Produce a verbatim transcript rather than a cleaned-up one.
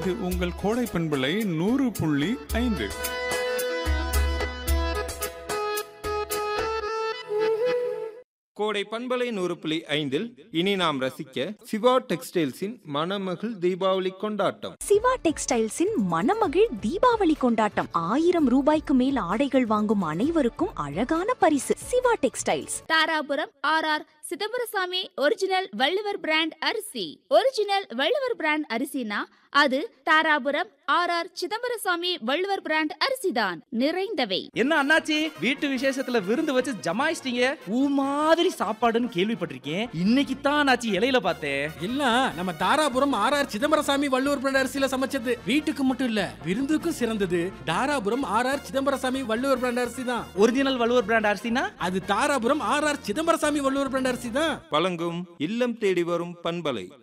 இது உங்கள் கோடை பண்பலை நூறு புள்ளி ஐந்து. கோடை பண்பலை நூறு புள்ளி ஐந்தில் இனி நாம் ரசிக்க சிவா டெக்ஸ்டைல்ஸின் மணமகள் தீபாவளி கொண்டாட்டம். சிவா டெக்ஸ்டைல்ஸின் மணமகள் தீபாவளி கொண்டாட்டம். ஆயிரம் ரூபாய்க்கு மேல் ஆடைகள் வாங்கும் அனைவருக்கும் அழகான பரிசு. Siva textiles, Dharapuram R R Chidambarasamy original Valluvar brand அரிசி. ஒரிஜினல் வள்ளுவர் பிராண்ட் அரிசினா அது Dharapuram R R Chidambarasamy Valluvar brand அரிசிதான். நிறைந்தவை. என்ன அண்ணாச்சி, வீட்டு விசேஷத்துல விருந்து வச்சு ஜமாயிச்சிட்டீங்க? ஊ மாதிரி சாப்பாடுன்னு கேள்விப்பட்டிருக்கேன், இன்னைக்கு தான் அண்ணாச்சி இலையில பார்த்தேன். இல்ல, நம்ம Dharapuram R R Chidambarasamy Valluvar brand அரிசியில சமைச்சது. வீட்டுக்கு மட்டும் இல்ல, விருந்துக்கும் சிறந்தது Dharapuram R R Chidambarasamy Valluvar brand அரிசி தான். ஒரிஜினல் வள்ளுவர் பிராண்ட் அரிசினா அது Dharapuram R R Chidambarasamy Valluvar brand அரிசி தான். வழங்கும் இல்லம் தேடி வரும் பண்பலை.